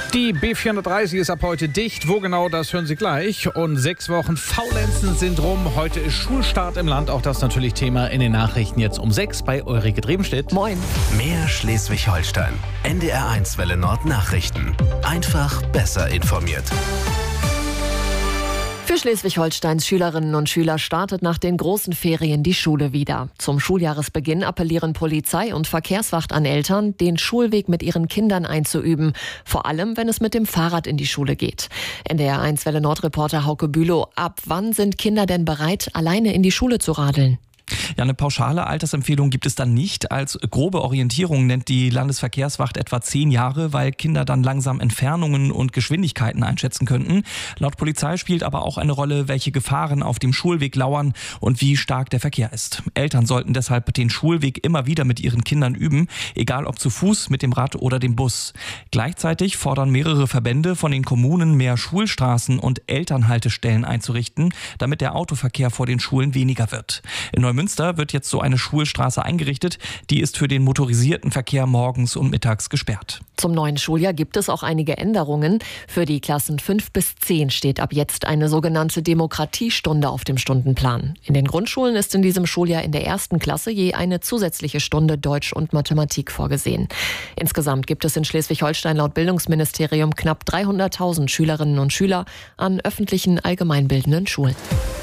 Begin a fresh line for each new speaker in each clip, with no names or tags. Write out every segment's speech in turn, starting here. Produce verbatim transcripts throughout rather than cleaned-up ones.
Die B vierhundertdreißig ist ab heute dicht. Wo genau, das hören Sie gleich. Und sechs Wochen Faulenzen sind rum. Heute ist Schulstart im Land. Auch das natürlich Thema in den Nachrichten jetzt um sechs bei Ulrike Drebenstedt.
Moin.
Mehr Schleswig-Holstein. N D R eins Welle Nord Nachrichten. Einfach besser informiert.
Für Schleswig-Holsteins Schülerinnen und Schüler startet nach den großen Ferien die Schule wieder. Zum Schuljahresbeginn appellieren Polizei und Verkehrswacht an Eltern, den Schulweg mit ihren Kindern einzuüben. Vor allem, wenn es mit dem Fahrrad in die Schule geht. N D R eins Welle Nord-Reporter Hauke Bülow. Ab wann sind Kinder denn bereit, alleine in die Schule zu radeln?
Ja, eine pauschale Altersempfehlung gibt es dann nicht. Als grobe Orientierung nennt die Landesverkehrswacht etwa zehn Jahre, weil Kinder dann langsam Entfernungen und Geschwindigkeiten einschätzen könnten. Laut Polizei spielt aber auch eine Rolle, welche Gefahren auf dem Schulweg lauern und wie stark der Verkehr ist. Eltern sollten deshalb den Schulweg immer wieder mit ihren Kindern üben, egal ob zu Fuß, mit dem Rad oder dem Bus. Gleichzeitig fordern mehrere Verbände von den Kommunen, mehr Schulstraßen und Elternhaltestellen einzurichten, damit der Autoverkehr vor den Schulen weniger wird. In Neumünster wird jetzt so eine Schulstraße eingerichtet. Die ist für den motorisierten Verkehr morgens und mittags gesperrt.
Zum neuen Schuljahr gibt es auch einige Änderungen. Für die Klassen fünf bis zehn steht ab jetzt eine sogenannte Demokratiestunde auf dem Stundenplan. In den Grundschulen ist in diesem Schuljahr in der ersten Klasse je eine zusätzliche Stunde Deutsch und Mathematik vorgesehen. Insgesamt gibt es in Schleswig-Holstein laut Bildungsministerium knapp dreihunderttausend Schülerinnen und Schüler an öffentlichen allgemeinbildenden Schulen.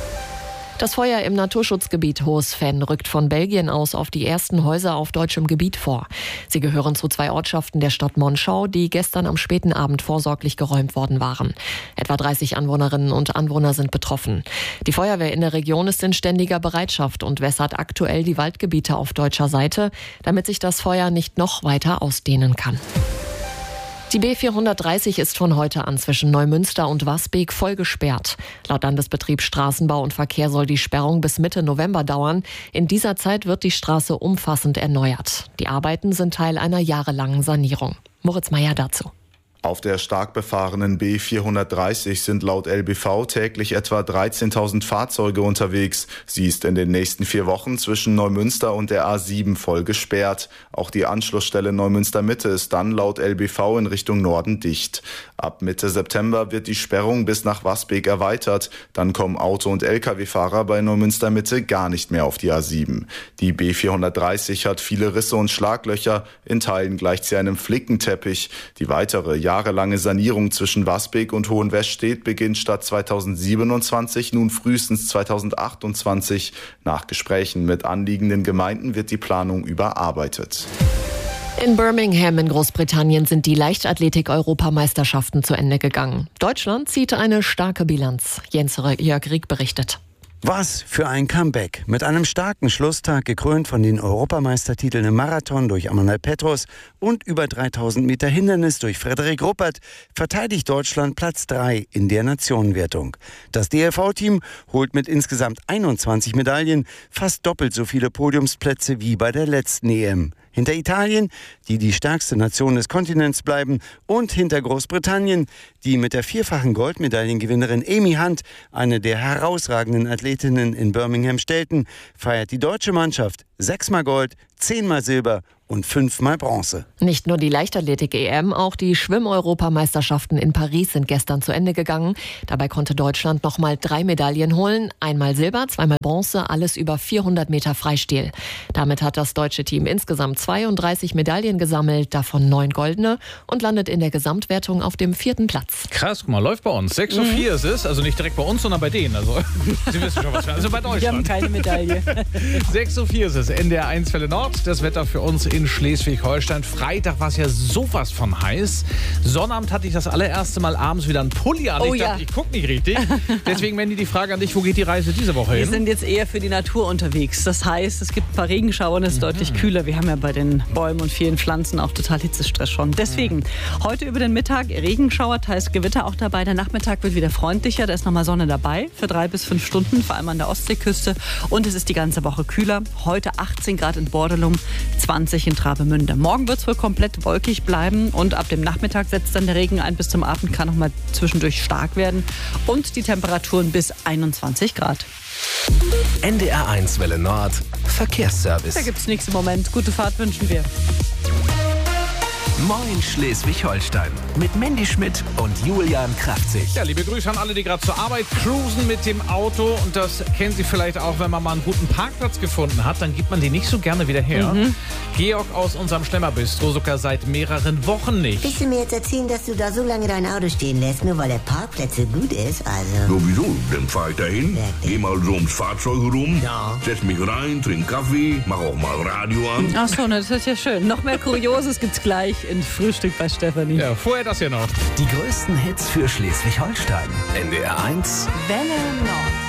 Das Feuer im Naturschutzgebiet Hohes-Venn rückt von Belgien aus auf die ersten Häuser auf deutschem Gebiet vor. Sie gehören zu zwei Ortschaften der Stadt Monschau, die gestern am späten Abend vorsorglich geräumt worden waren. Etwa dreißig Anwohnerinnen und Anwohner sind betroffen. Die Feuerwehr in der Region ist in ständiger Bereitschaft und wässert aktuell die Waldgebiete auf deutscher Seite, damit sich das Feuer nicht noch weiter ausdehnen kann. Die B vierhundertdreißig ist von heute an zwischen Neumünster und Wasbeek voll gesperrt. Laut Landesbetrieb Straßenbau und Verkehr soll die Sperrung bis Mitte November dauern. In dieser Zeit wird die Straße umfassend erneuert. Die Arbeiten sind Teil einer jahrelangen Sanierung. Moritz Meyer dazu.
Auf der stark befahrenen B vierhundertdreißig sind laut L B V täglich etwa dreizehntausend Fahrzeuge unterwegs. Sie ist in den nächsten vier Wochen zwischen Neumünster und der A sieben voll gesperrt. Auch die Anschlussstelle Neumünster Mitte ist dann laut L B V in Richtung Norden dicht. Ab Mitte September wird die Sperrung bis nach Wasbeek erweitert. Dann kommen Auto- und L K W-Fahrer bei Neumünster Mitte gar nicht mehr auf die A sieben. Die B vierhundertdreißig hat viele Risse und Schlaglöcher. In Teilen gleicht sie einem Flickenteppich. Die weitere jahrelange Sanierung zwischen Wasbeek und Hohenwestedt beginnt statt zweitausendsiebenundzwanzig nun frühestens zweitausendachtundzwanzig. Nach Gesprächen mit anliegenden Gemeinden wird die Planung überarbeitet.
In Birmingham in Großbritannien sind die Leichtathletik-Europameisterschaften zu Ende gegangen. Deutschland zieht eine starke Bilanz. Jens Jörg Rieck berichtet.
Was für ein Comeback. Mit einem starken Schlusstag, gekrönt von den Europameistertiteln im Marathon durch Amanal Petros und über dreitausend Meter Hindernis durch Frederik Ruppert, verteidigt Deutschland Platz drei in der Nationenwertung. Das D L V-Team holt mit insgesamt einundzwanzig Medaillen fast doppelt so viele Podiumsplätze wie bei der letzten E M. Hinter Italien, die die stärkste Nation des Kontinents bleiben, und hinter Großbritannien, die mit der vierfachen Goldmedaillengewinnerin Amy Hunt, eine der herausragenden Athletinnen in Birmingham, stellten, feiert die deutsche Mannschaft sechsmal Gold, zehnmal Silber und fünfmal Bronze.
Nicht nur die Leichtathletik-E M, auch die Schwimm-Europameisterschaften in Paris sind gestern zu Ende gegangen. Dabei konnte Deutschland nochmal drei Medaillen holen. Einmal Silber, zweimal Bronze, alles über vierhundert Meter Freistil. Damit hat das deutsche Team insgesamt zweiunddreißig Medaillen gesammelt, davon neun goldene, und landet in der Gesamtwertung auf dem vierten Platz.
Krass, guck mal, läuft bei uns. sechs Uhr vier mhm. ist es, also nicht direkt bei uns, sondern bei denen. Also, Sie wissen schon, was wir also bei Deutschland.
Wir haben keine Medaille.
sechs Uhr vier ist es, N D R eins Welle Nord. Das Wetter für uns in Schleswig-Holstein. Freitag war es ja sowas von heiß. Sonnabend hatte ich das allererste Mal abends wieder einen Pulli an.
Oh
ich
ja.
dachte, ich gucke nicht richtig. Deswegen, Mandy, die Frage an dich, wo geht die Reise diese Woche hin?
Wir sind jetzt eher für die Natur unterwegs. Das heißt, es gibt ein paar Regenschauer und es ist mhm. deutlich kühler. Wir haben ja bei den Bäumen und vielen Pflanzen auch total Hitzestress schon. Deswegen, mhm. heute über den Mittag Regenschauer, teils Gewitter auch dabei. Der Nachmittag wird wieder freundlicher. Da ist nochmal Sonne dabei für drei bis fünf Stunden, vor allem an der Ostseeküste. Und es ist die ganze Woche kühler. Heute achtzehn Grad in Bordelum, zwanzig in Travemünde. Morgen wird es wohl komplett wolkig bleiben und ab dem Nachmittag setzt dann der Regen ein. Bis zum Abend kann noch mal zwischendurch stark werden und die Temperaturen bis einundzwanzig Grad.
N D R eins Welle Nord Verkehrsservice.
Da gibt es nichts im Moment. Gute Fahrt wünschen wir.
Moin Schleswig-Holstein mit Mandy Schmidt und Julian Kraftzig.
Ja, liebe Grüße an alle, die gerade zur Arbeit cruisen mit dem Auto. Und das kennen Sie vielleicht auch, wenn man mal einen guten Parkplatz gefunden hat, dann gibt man den nicht so gerne wieder her. Mhm. Georg aus unserem Schlemmerbistro sogar seit mehreren Wochen nicht.
Willst du mir jetzt erzählen, dass du da so lange dein Auto stehen lässt, nur weil der Parkplatz so gut ist? Also.
Sowieso, dann fahr ich dahin, geh mal so ums Fahrzeug rum,
ja.
setz mich rein, trink Kaffee, mach auch mal Radio an.
Ach so, das ist ja schön. Noch mehr Kurioses gibt's gleich in Frühstück bei Stefanie.
Ja, vorher das hier noch.
Die größten Hits für Schleswig-Holstein. N D R eins
Welle Nord.